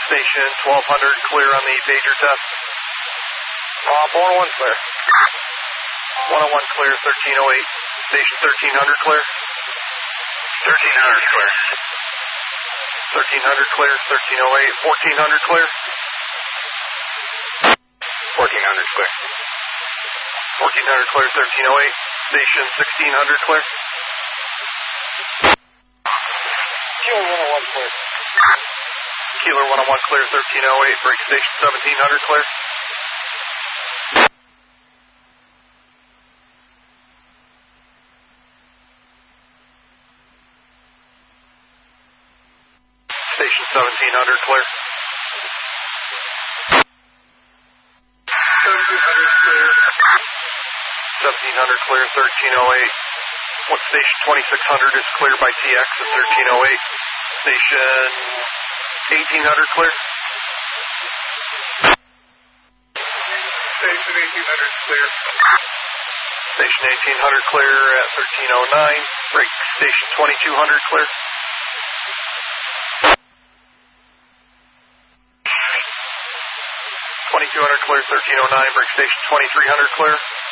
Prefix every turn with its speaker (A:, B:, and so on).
A: Station 1200 clear on the pager test.
B: 401 clear.
A: 101 clear, 1308. Station 1300 clear.
B: 1300 clear.
A: 1300 clear, 1308. 1400 clear.
B: 1400 clear.
A: 1400 clear, 1308. Station 1600 clear.
B: Kilo 101 clear.
A: Keeler 101 clear, 1308. Break station 1700 clear. Station 1700 clear.
B: 1700 clear.
A: 1700 clear, 1308. What station 2600 is clear by TX at 1308. Station 1800 clear.
B: Station 1800 clear.
A: Station 1800 clear at 1309. Break station 2200 clear. 2200 clear, 1309. Break station 2300 clear.